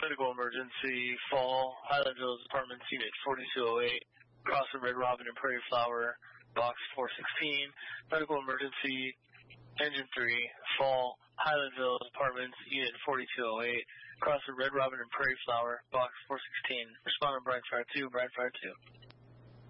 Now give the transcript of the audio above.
Medical emergency, Fall, Highland Villas Apartments, Unit 4208, across from Red Robin and Prairie Flower, Box 416. Medical emergency, Engine 3, Fall, Highland Villas Apartments, Unit 4208, across from Red Robin and Prairie Flower, Box 416. Respondent Brian Fire 2, Brian Fire 2.